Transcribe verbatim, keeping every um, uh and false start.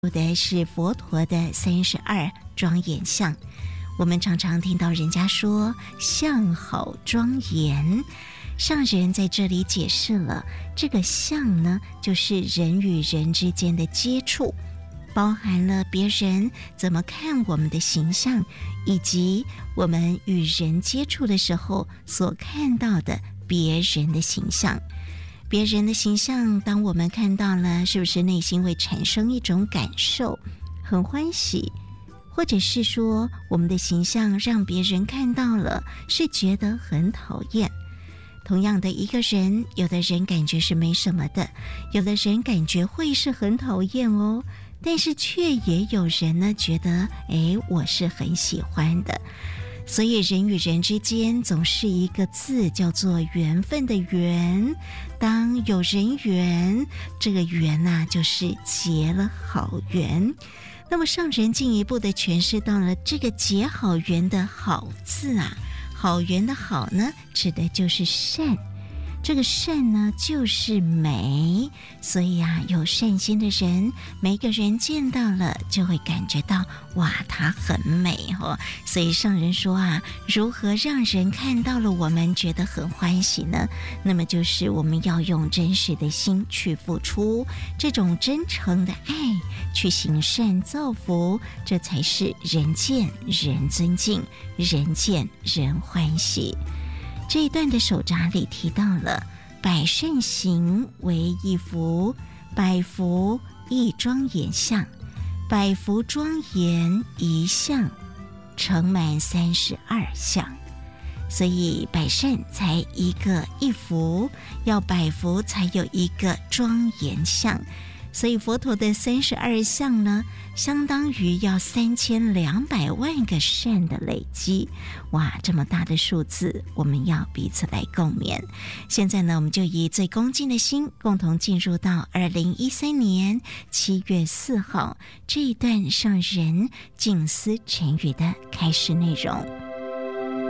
的是佛陀的三十二庄严相。我们常常听到人家说相好庄严，上人在这里解释了这个相呢，就是人与人之间的接触，包含了别人怎么看我们的形象，以及我们与人接触的时候所看到的别人的形象。别人的形象当我们看到了，是不是内心会产生一种感受，很欢喜，或者是说我们的形象让别人看到了是觉得很讨厌。同样的一个人，有的人感觉是没什么的，有的人感觉会是很讨厌哦，但是却也有人呢觉得诶我是很喜欢的。所以人与人之间总是一个字叫做缘分的缘，当有人缘，这个缘啊就是结了好缘。那么上人进一步的诠释到了这个结好缘的好字啊，好缘的好呢指的就是善，这个善呢就是美，所以啊有善心的人，每个人见到了就会感觉到哇它很美哦。所以上人说啊，如何让人看到了我们觉得很欢喜呢？那么就是我们要用真实的心去付出，这种真诚的爱去行善造福，这才是人见人尊敬，人见人欢喜。这一段的手札里提到了百善行为一福，百福一庄严相，百福庄严一相，成满三十二相。所以百善才一个一福，要百福才有一个庄严相。所以佛陀的三十二相呢，相当于要三千两百万个善的累积。哇，这么大的数字，我们要彼此来共勉。现在呢，我们就以最恭敬的心，共同进入到二零一三年七月四号这一段上人静思禅语的开示内容。